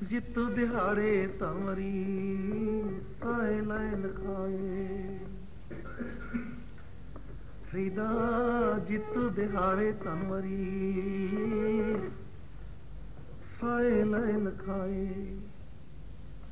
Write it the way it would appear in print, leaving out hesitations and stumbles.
ਜਿੱਤ ਦਿਹਾੜੇ ਤਮਰੀ ਆਏ ਲੈ ਲਖਾਏ ਫਰੀਦਾ ਜਿੱਤ ਦਿਹਾੜੇ ਤਮਰੀ ਫਾਇ ਲੈ ਲਖਾਏ